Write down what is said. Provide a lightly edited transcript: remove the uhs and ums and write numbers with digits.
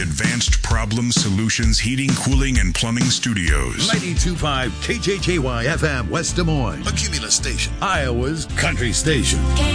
Advanced Problem Solutions Heating, Cooling, and Plumbing Studios. 92.5 KJKY FM West Des Moines, a Cumulus station, Iowa's country station.